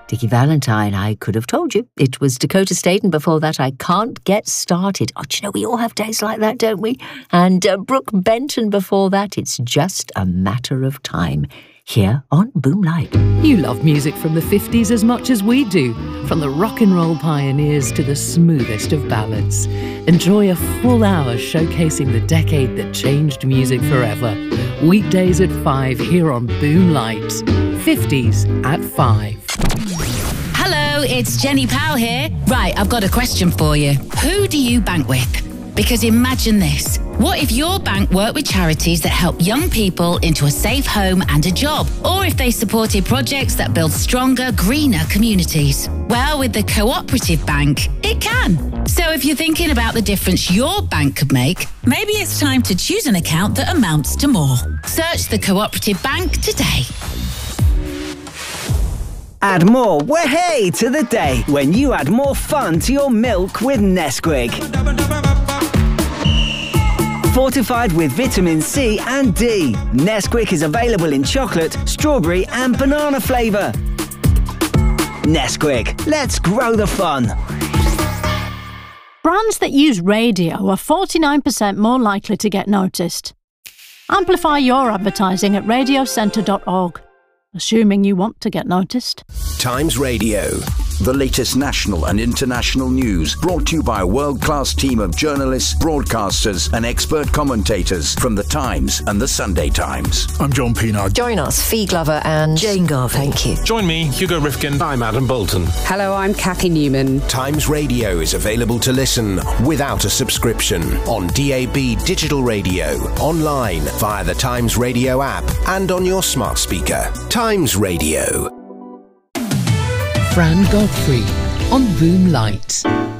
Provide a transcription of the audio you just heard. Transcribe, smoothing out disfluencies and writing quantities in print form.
Dickie Valentine, I could have told you. It was Dakota Staten before that, I Can't Get Started. Oh, do you know, we all have days like that, don't we? And Brooke Benton before that, It's Just a Matter of Time. Here on Boomlight. You love music from the 50s as much as we do, from the rock and roll pioneers to the smoothest of ballads. Enjoy a full hour showcasing the decade that changed music forever. Weekdays at 5 here on Boomlight. 50s at 5. Hello, it's Jenny Powell here. Right, I've got a question for you. Who do you bank with? Because imagine this. What if your bank worked with charities that help young people into a safe home and a job? Or if they supported projects that build stronger, greener communities? Well, with the Cooperative Bank, it can. So if you're thinking about the difference your bank could make, maybe it's time to choose an account that amounts to more. Search the Cooperative Bank today. Add more way to the day when you add more fun to your milk with Nesquik. Fortified with vitamin C and D, Nesquik is available in chocolate, strawberry and banana flavour. Nesquik, let's grow the fun. Brands that use radio are 49% more likely to get noticed. Amplify your advertising at radiocentre.org, assuming you want to get noticed. Times Radio, the latest national and international news, brought to you by a world-class team of journalists, broadcasters and expert commentators from The Times and The Sunday Times. I'm John Pienaar. Join us, Fee Glover and Jane Garvey. Thank you. Join me, Hugo Rifkin. I'm Adam Bolton. Hello, I'm Kathy Newman. Times Radio is available to listen without a subscription on DAB digital radio, online via the Times Radio app and on your smart speaker. Times Radio. Fran Godfrey on Boomlight.